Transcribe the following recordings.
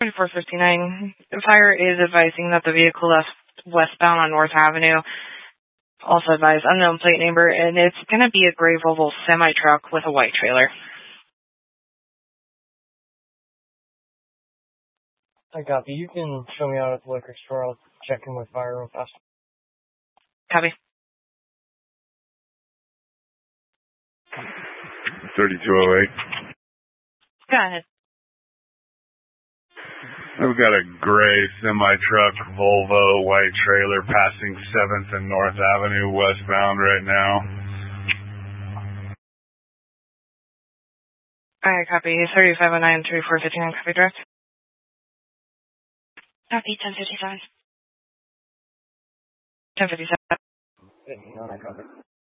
2459. Fire is advising that the vehicle left westbound on North Avenue. Also advised unknown plate number, and it's going to be a gray Volvo semi-truck with a white trailer. I copy. You can show me out at the liquor store. I'll check in with fire real fast. Copy. 3208. Go ahead. I've got a gray semi-truck Volvo white trailer passing 7th and North Avenue westbound right now. Alright, copy. 3509 3459, copy direct. Copy, 1057. 1057.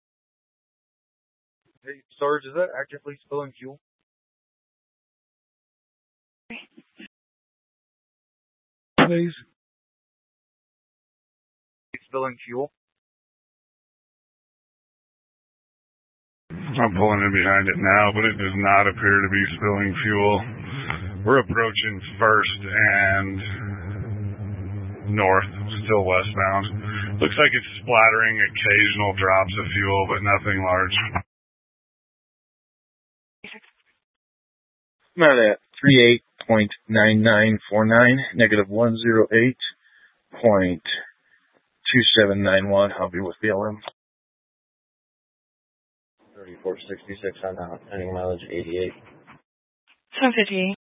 Hey, Sarge, is that actively spilling fuel? Please. Spilling fuel? I'm pulling in behind it now, but it does not appear to be spilling fuel. We're approaching 1st and north, still westbound. Looks like it's splattering occasional drops of fuel, but nothing large. I'm at 38.9949, negative 108.2791. I'll be with BLM. 3466 on out, ending mileage 88. 758.